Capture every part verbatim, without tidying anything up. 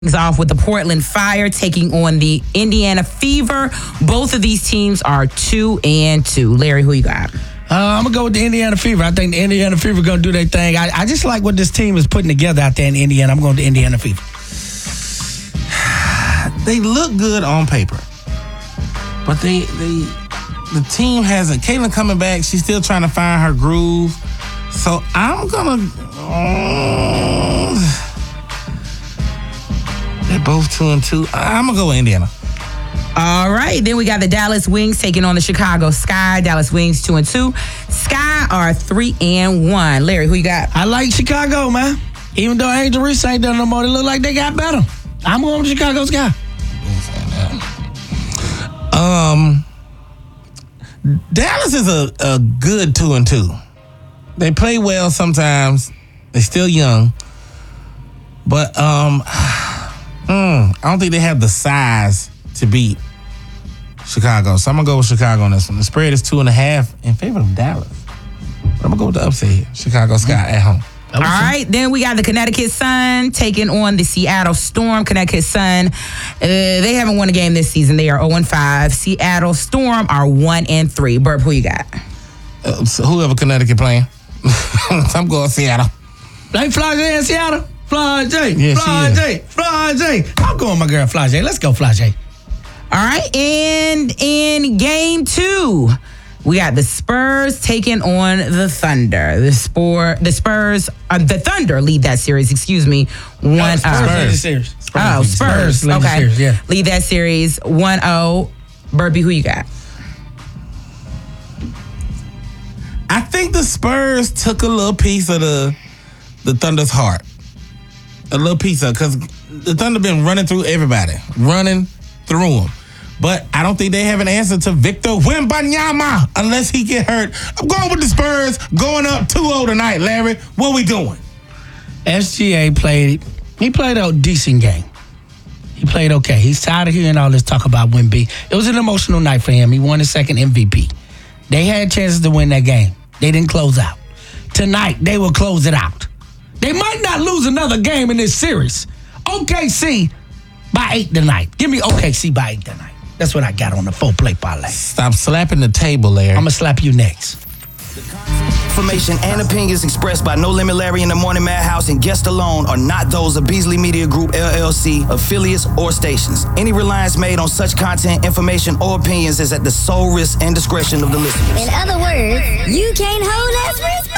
Off with the Portland Fire taking on the Indiana Fever. Both of these teams are two and two. Larry, who you got? Uh, I'm going to go with the Indiana Fever. I think the Indiana Fever going to do their thing. I, I just like what this team is putting together out there in Indiana. I'm going to the Indiana Fever. They look good on paper, but they they the team hasn't. Caitlin coming back. She's still trying to find her groove. So I'm going to... Uh, They're both two and two. I'm going to go with Indiana. All right. Then we got the Dallas Wings taking on the Chicago Sky. Dallas Wings two and two. Sky are three and one. Larry, who you got? I like Chicago, man. Even though Angel Reese ain't done no more, they look like they got better. I'm going with Chicago Sky. Um, Dallas is a, a good two and two. They play well sometimes. They're still young. But, um... Mm, I don't think they have the size to beat Chicago. So I'm going to go with Chicago on this one. The spread is two and a half in favor of Dallas. But I'm going to go with the upset here. Chicago Sky mm-hmm. at home. All right, then we got the Connecticut Sun taking on the Seattle Storm. Connecticut Sun, uh, they haven't won a game this season. They are oh and five. Seattle Storm are one and three. Burp, who you got? Uh, so whoever Connecticut playing. I'm going Seattle. They fly J in Seattle? Fly J, yeah, Fly J, Fly J. I'm going my girl Fly J. Let's go Fly J. All right, and in game two, we got the Spurs taking on the Thunder. The Spore, the Spurs, uh, the Thunder lead that series. Excuse me, one. No, Spurs uh, lead the series. Spurs oh, Spurs. Spurs lead okay, the series, yeah. Lead that series one oh. Burpee, who you got? I think the Spurs took a little piece of the the Thunder's heart. A little piece of, because the Thunder been running through everybody. Running through them. But I don't think they have an answer to Victor Wembanyama unless he get hurt. I'm going with the Spurs, going up two oh tonight, Larry. What we doing? S G A played, he played a decent game. He played okay. He's tired of hearing all this talk about Wemby. It was an emotional night for him. He won his second M V P. They had chances to win that game. They didn't close out. Tonight, they will close it out. They might not lose another game in this series. O K C by eight tonight. Give me O K C by eight tonight. That's what I got on the full play parlay. Stop slapping the table, Larry. I'm going to slap you next. Information and opinions expressed by No Limit Larry in the Morning Madhouse and guests alone are not those of Beasley Media Group, L L C, affiliates, or stations. Any reliance made on such content, information, or opinions is at the sole risk and discretion of the listeners. In other words, you can't hold us responsible.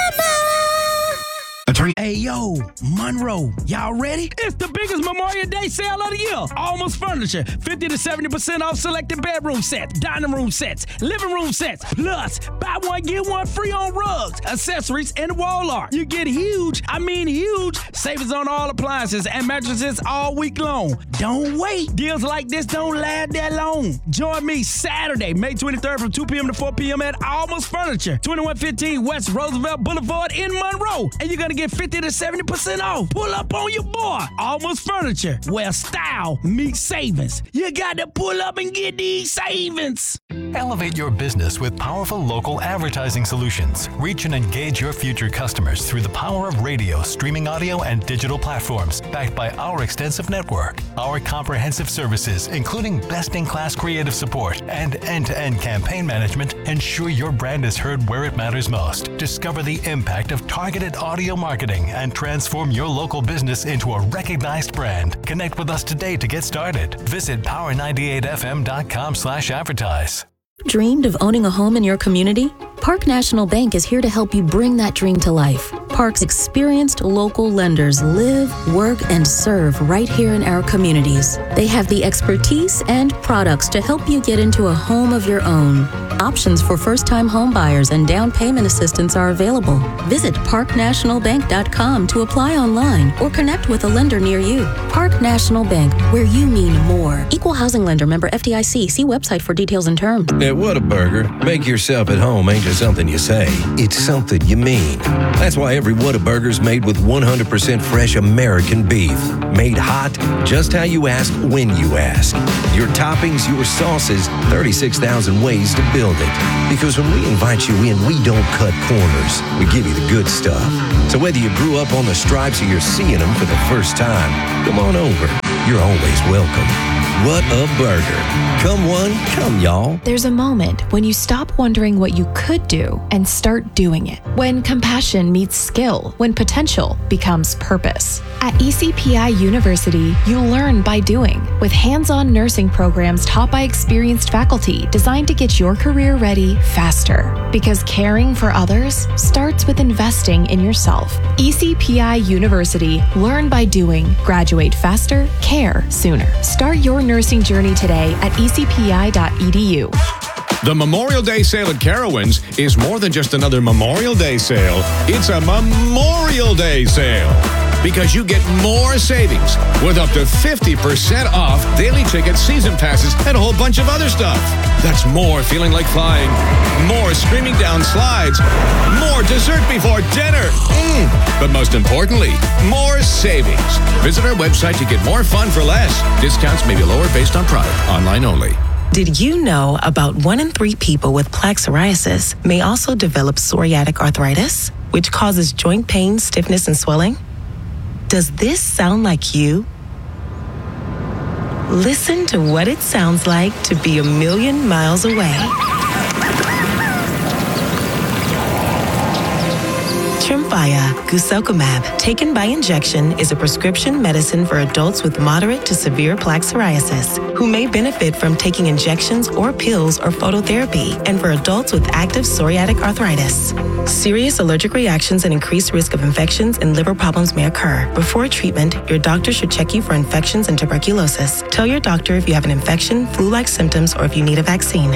Hey, yo, Monroe, y'all ready? It's the biggest Memorial Day sale of the year. Almost Furniture, fifty to seventy percent off selected bedroom sets, dining room sets, living room sets. Plus, buy one, get one free on rugs, accessories, and wall art. You get huge, I mean huge, savings on all appliances and mattresses all week long. Don't wait. Deals like this don't last that long. Join me Saturday, May twenty-third from two p.m. to four p.m. at Almost Furniture, twenty-one fifteen West Roosevelt Boulevard in Monroe. And you're going to get fifty to seventy percent off. Pull up on your boy. Almost Furniture, where style meets savings. You got to pull up and get these savings. Elevate your business with powerful local advertising solutions. Reach and engage your future customers through the power of radio, streaming audio, and digital platforms, backed by our extensive network. Our comprehensive services, including best-in-class creative support and end-to-end campaign management, ensure your brand is heard where it matters most. Discover the impact of targeted audio marketing and transform your local business into a recognized brand. Connect with us today to get started. Visit power ninety-eight f m dot com slash advertise. Dreamed of owning a home in your community? Park National Bank is here to help you bring that dream to life. Park's experienced local lenders live, work, and serve right here in our communities. They have the expertise and products to help you get into a home of your own. Options for first-time home buyers and down payment assistance are available. Visit park national bank dot com to apply online or connect with a lender near you. Park National Bank, where you mean more. Equal housing lender, member F D I C. See website for details and terms. At Whataburger, make yourself at home ain't just something you say. It's something you mean. That's why every Every Whataburger's made with one hundred percent fresh American beef. Made hot, just how you ask when you ask. Your toppings, your sauces, thirty-six thousand ways to build it. Because when we invite you in, we don't cut corners. We give you the good stuff. So whether you grew up on the Stripes or you're seeing them for the first time, come on over. You're always welcome. What a burger. Come one, come y'all. There's a moment when you stop wondering what you could do and start doing it. When compassion meets skill, when potential becomes purpose. At E C P I University, you learn by doing, with hands-on nursing programs taught by experienced faculty designed to get your career ready faster. Because caring for others starts with investing in yourself. E C P I University, learn by doing, graduate faster, care sooner. Start your nursing journey today at e c p i dot e d u. The Memorial Day sale at Carowinds is more than just another Memorial Day sale. It's a Memorial Day sale. Because you get more savings with up to fifty percent off daily tickets, season passes, and a whole bunch of other stuff. That's more feeling like flying, more screaming down slides, more dessert before dinner. Mm. But most importantly, more savings. Visit our website to get more fun for less. Discounts may be lower based on product. Online only. Did you know about one in three people with plaque psoriasis may also develop psoriatic arthritis, which causes joint pain, stiffness, and swelling? Does this sound like you? Listen to what it sounds like to be a million miles away. Tremfya guselkumab, taken by injection, is a prescription medicine for adults with moderate to severe plaque psoriasis who may benefit from taking injections or pills or phototherapy, and for adults with active psoriatic arthritis. Serious allergic reactions and increased risk of infections and liver problems may occur. Before treatment, your doctor should check you for infections and tuberculosis. Tell your doctor if you have an infection, flu-like symptoms, or if you need a vaccine.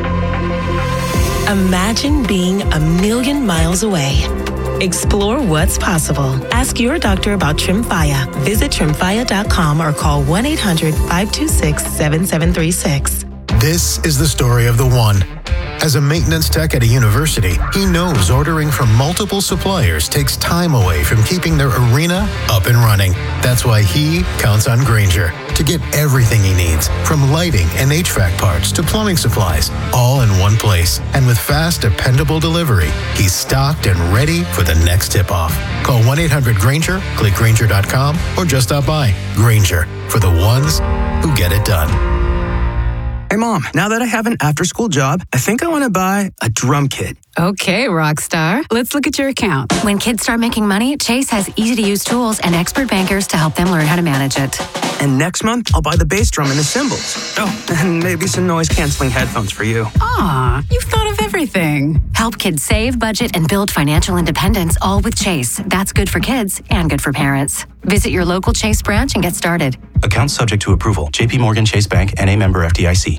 Imagine being a million miles away. Explore what's possible. Ask your doctor about Tremfya. Visit tremfya dot com or call one eight hundred, five two six, seven seven three six. This is the story of the one. As a maintenance tech at a university, he knows ordering from multiple suppliers takes time away from keeping their arena up and running. That's why he counts on Grainger to get everything he needs, from lighting and H V A C parts to plumbing supplies, all in one place. And with fast, dependable delivery, he's stocked and ready for the next tip-off. Call one eight hundred Grainger, click Grainger dot com, or just stop by. Grainger, for the ones who get it done. Hey, Mom, now that I have an after-school job, I think I want to buy a drum kit. Okay, Rockstar. Let's look at your account. When kids start making money, Chase has easy-to-use tools and expert bankers to help them learn how to manage it. And next month, I'll buy the bass drum and the cymbals. Oh, and maybe some noise-canceling headphones for you. Aw, you've thought of everything. Help kids save, budget, and build financial independence, all with Chase. That's good for kids and good for parents. Visit your local Chase branch and get started. Account subject to approval. J P Morgan Chase Bank, N A member F D I C.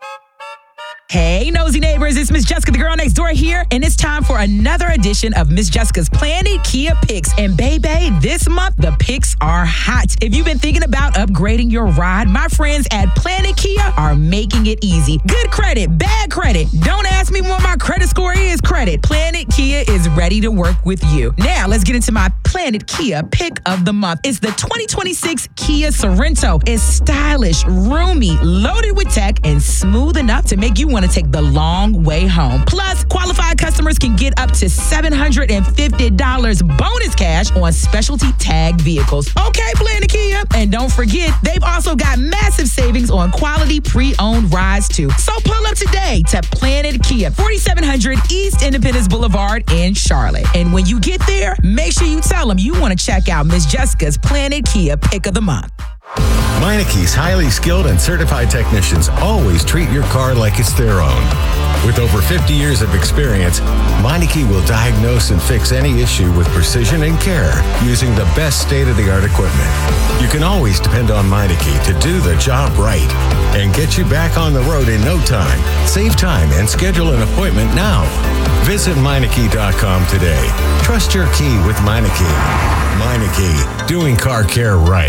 Hey, nosy neighbors, it's Miss Jessica, the girl next door here, and it's time for another edition of Miss Jessica's Planet Kia Picks. And baby, this month, the picks are hot. If you've been thinking about upgrading your ride, my friends at Planet Kia are making it easy. Good credit, bad credit. Don't ask me what my credit score is, credit. Planet Kia is ready to work with you. Now, let's get into my Planet Kia pick of the month. It's the twenty twenty-six Kia Sorento. It's stylish, roomy, loaded with tech, and smooth enough to make you want to take the long way home. Plus, qualified customers can get up to seven hundred fifty dollars bonus cash on specialty tagged vehicles. Okay, Planet Kia. And don't forget, they've also got massive savings on quality pre-owned rides too. So pull up today to Planet Kia, forty-seven hundred East Independence Boulevard in Charlotte. And when you get there, make sure you tell them you want to check out Miss Jessica's Planet Kia Pick of the Month. Meineke's highly skilled and certified technicians always treat your car like it's their own. With over fifty years of experience, Meineke will diagnose and fix any issue with precision and care using the best state-of-the-art equipment. You can always depend on Meineke to do the job right and get you back on the road in no time. Save time and schedule an appointment now. Visit Meineke dot com today. Trust your key with Meineke. Meineke, doing car care right.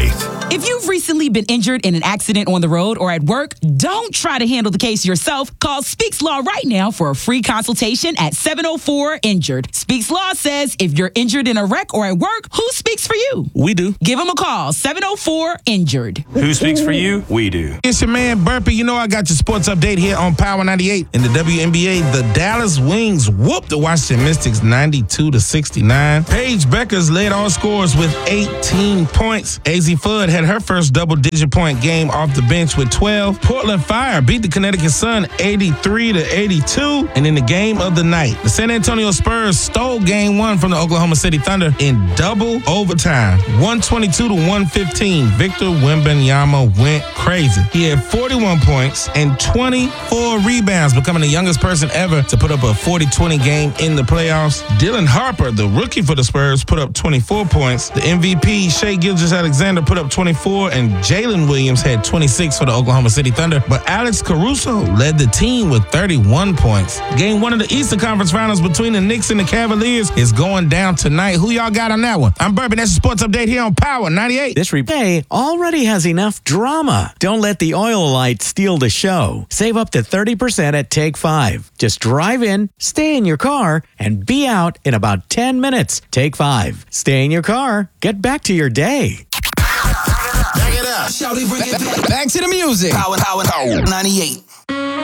If you've recently been injured in an accident on the road or at work, don't try to handle the case yourself. Call Speaks Law right now for a free consultation at seven oh four injured. Speaks Law says if you're injured in a wreck or at work, who speaks for you? We do. Give them a call, seven oh four injured. Who speaks for you? We do. It's your man Burpee. You know I got your sports update here on Power ninety-eight. In the W N B A, the Dallas Wings whooped the Washington Mystics ninety-two to sixty-nine. Paige Beckers led all scorers with eighteen points. A Z Fudd had her first double-digit point game off the bench with twelve. Portland Fire beat the Connecticut Sun eighty-three to eighty-two. And in the game of the night, the San Antonio Spurs stole game one from the Oklahoma City Thunder in double overtime. one twenty-two to one fifteen. Victor Wembanyama went crazy. He had forty-one points and twenty-four rebounds, becoming the youngest person ever to put up a forty twenty game in the playoffs. Dylan Harper, the rookie for the Spurs, put up twenty-four points. The M V P, Shai Gilgeous-Alexander, put up twenty-four, and Jalen Williams had twenty-six for the Oklahoma City Thunder. But Alex Caruso led the team with thirty-one points. Game one of the Eastern Conference Finals between the Knicks and the Cavaliers is going down tonight. Who y'all got on that one? I'm Burpee. That's your sports update here on Power ninety-eight. This replay already has enough drama. Don't let the oil light steal the show. Save up to thirty percent at Take Five. Just drive in, stay in your car, and be out in about ten minutes. Take Five. Stay in your car. Get back to your day. Back it up. Back to the music. Power, power, power. ninety-eight.